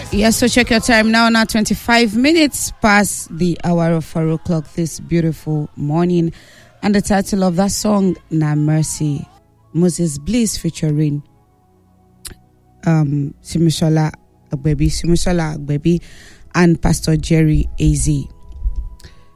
Yes, so check your time now 25 minutes past the hour of 4 o'clock this beautiful morning. And the title of that song, Na Mercy, Moses Bliss featuring Simishola Agbebi and Pastor Jerry AZ.